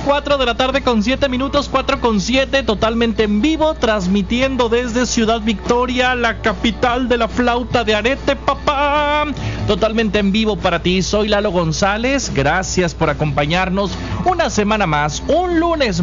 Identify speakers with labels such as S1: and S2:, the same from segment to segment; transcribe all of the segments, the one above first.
S1: 4 de la tarde con 7 minutos, 4 con 7, totalmente en vivo, transmitiendo desde Ciudad Victoria, la capital de la flauta de arete, papá. Totalmente en vivo para ti, soy Lalo González, gracias por acompañarnos una semana más, un lunes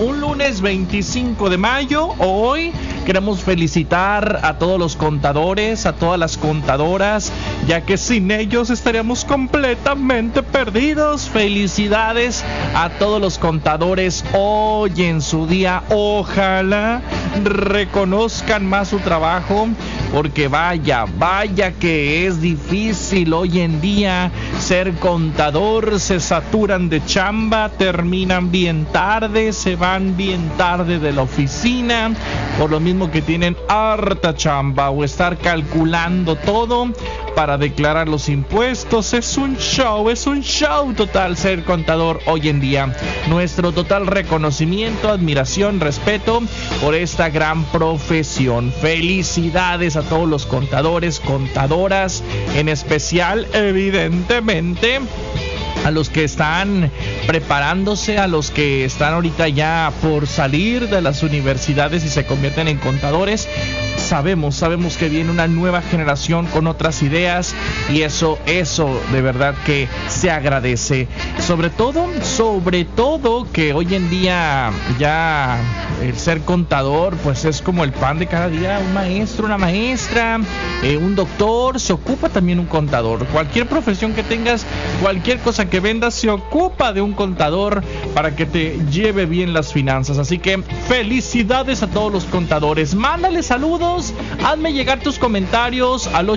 S1: 25 de mayo. Hoy queremos felicitar a todos los contadores, a todas las contadoras, ya que sin ellos estaríamos completamente perdidos. Felicidades a todos los contadores hoy en su día. Ojalá reconozcan más su trabajo, porque vaya que es difícil hoy en día ser contador. Se saturan de chamba, terminan bien tarde, se van bien tarde de la oficina, por lo mismo que tienen harta chamba o estar calculando todo para declarar los impuestos. Es un show total ser contador hoy en día. Nuestro total reconocimiento, admiración, respeto por esta gran profesión. Felicidades a todos los contadores, contadoras, en especial, evidentemente, a los que están preparándose, a los que están ahorita ya por salir de las universidades y se convierten en contadores. Sabemos que viene una nueva generación con otras ideas, y eso de verdad que se agradece. Sobre todo que hoy en día ya el ser contador pues es como el pan de cada día. Un maestro, una maestra, un doctor, se ocupa también un contador. Cualquier profesión que tengas, cualquier cosa que vendas, se ocupa de un contador para que te lleve bien las finanzas. Así que felicidades a todos los contadores. Mándale saludos, hazme llegar tus comentarios al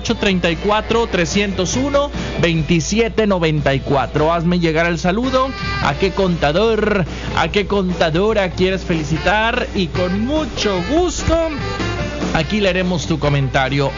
S1: 834-301-2794. Hazme llegar el saludo, a qué contador, a qué contadora quieres felicitar, y con mucho gusto aquí leeremos tu comentario.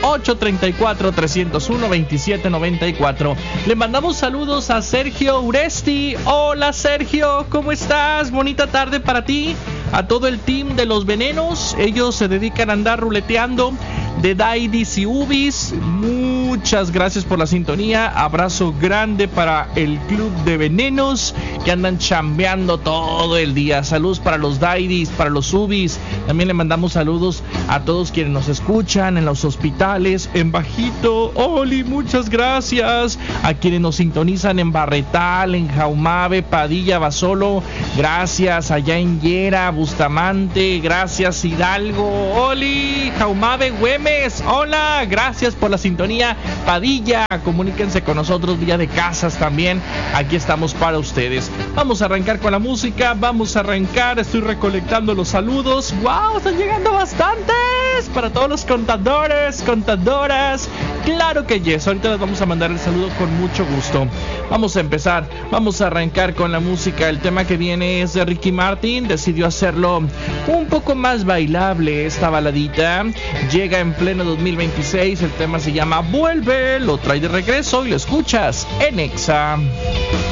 S1: 834-301-2794. Le mandamos saludos a Sergio Uresti. Hola Sergio, ¿cómo estás? Bonita tarde para ti. A todo el team de Los Venenos, ellos se dedican a andar ruleteando de Daidis y Ubis. Muchas gracias por la sintonía. Abrazo grande para el Club de Venenos, que andan chambeando todo el día. Saludos para los Daidis, para los Ubis. También le mandamos saludos a todos quienes nos escuchan en los hospitales, en Bajito, Oli, muchas gracias. A quienes nos sintonizan en Barretal, en Jaumave, Padilla, Basolo, gracias. Allá en Yera, Bustamante, gracias. Hidalgo, Oli, Jaumave, Güemes, hola, gracias por la sintonía. Padilla, comuníquense con nosotros vía de casas también. Aquí estamos para ustedes. Vamos a arrancar con la música, estoy recolectando los saludos. ¡Wow! Están llegando bastantes para todos los contadores, contadoras. Claro que yes, ahorita les vamos a mandar el saludo con mucho gusto. Vamos a arrancar con la música. El tema que viene es de Ricky Martin. Decidió hacerlo un poco más bailable esta baladita. Llega en pleno 2026. El tema se llama Vuelve, lo trae de regreso y lo escuchas en Exa.